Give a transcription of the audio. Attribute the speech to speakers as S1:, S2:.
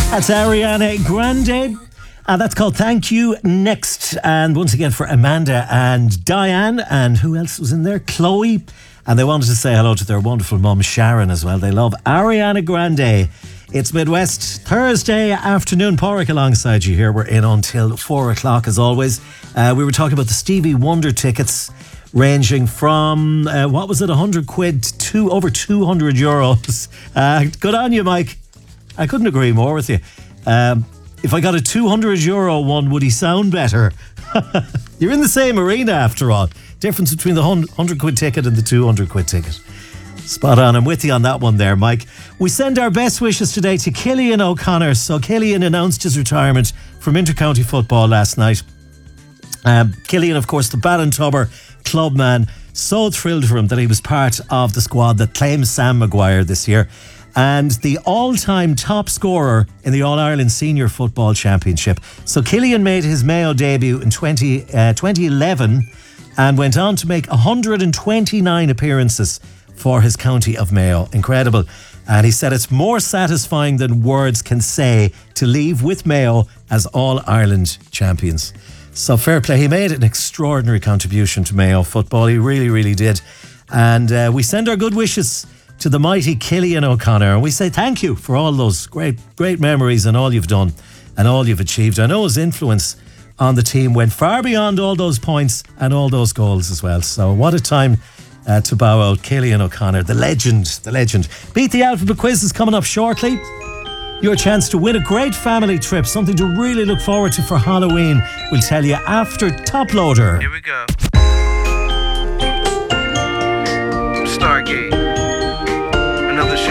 S1: That's Ariana Grande. That's called Thank You Next. And once again for Amanda and Diane. And who else was in there? Chloe. And they wanted to say hello to their wonderful mum Sharon as well. They love Ariana Grande. It's Midwest Thursday afternoon. Porrick alongside you here. We're in until 4 o'clock as always. We were talking about the Stevie Wonder tickets ranging from, what was it, 100 quid to over 200 euros. Good on you, Mike. I couldn't agree more with you. If I got a 200 euro one, would he sound better? You're in the same arena after all. Difference between the 100 quid ticket and the 200 quid ticket. Spot on. I'm with you on that one there, Mike. We send our best wishes today to Cillian O'Connor. So Cillian announced his retirement from intercounty football last night. Cillian, of course, the Ballintubber clubman. So thrilled for him that he was part of the squad that claims Sam Maguire this year. And the all-time top scorer in the All-Ireland Senior Football Championship. So Cillian made his Mayo debut in 2011 and went on to make 129 appearances for his county of Mayo. Incredible. And he said it's more satisfying than words can say to leave with Mayo as All-Ireland champions. So fair play. He made an extraordinary contribution to Mayo football. He really, really did. And we send our good wishes to the mighty Cillian O'Connor. And we say thank you for all those great memories and all you've done and all you've achieved. I know his influence on the team went far beyond all those points and all those goals as well. So what a time to bow out Cillian O'Connor, the legend. Beat the Alphabet quiz is coming up shortly. Your chance to win a great family trip, something to really look forward to for Halloween. We'll tell you after Top Loader.
S2: Here we go. Stargate.